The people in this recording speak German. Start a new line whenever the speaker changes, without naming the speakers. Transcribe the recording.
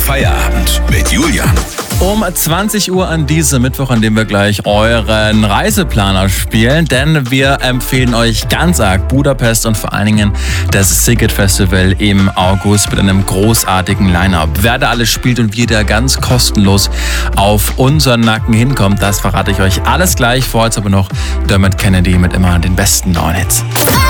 Feierabend mit Julian.
Um 20 Uhr an diesem Mittwoch, an dem wir gleich euren Reiseplaner spielen, denn wir empfehlen euch ganz arg Budapest und vor allen Dingen das Sziget Festival im August mit einem großartigen Line-Up. Wer da alles spielt und wie der ganz kostenlos auf unseren Nacken hinkommt, das verrate ich euch alles gleich. Vorher aber noch Dermot Kennedy mit immer den besten neuen Hits.